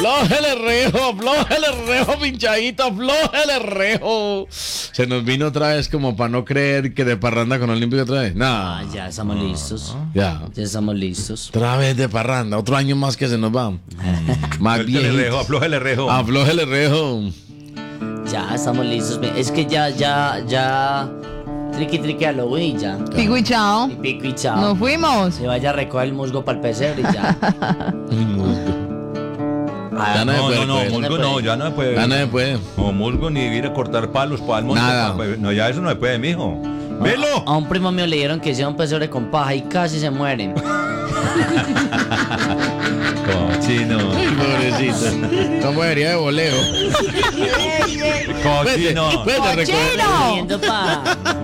Flójele rejo, pinchadito, flójele rejo. Se nos vino otra vez como para no creer que de parranda con Olímpico otra vez. No. Ya estamos listos. Ya. Ya estamos listos. Otra vez de parranda, otro año más que se nos va. Más Suéltele bien. rejo, aflójele rejo. Aflójele rejo. Ya estamos listos. Es que ya. Triqui a lo y ya. Pico y chao. Y pico y chao. Nos fuimos. Se vaya a recoger el musgo para el pesebre y ya. Ya no se puede, No, pues. musgo no, ya no se puede. Ya no se puede. No, musgo ni ir a cortar palos para el monte. Nada. No, ya eso no se puede, mijo. ¡Velo! A un primo mío le dieron que hiciera un pesebre con paja y casi se mueren. Cochino. Pobrecito. ¿Cómo sería de voleo? Cochino. Vete a recoger. ¡Cochino! Comiendo paja.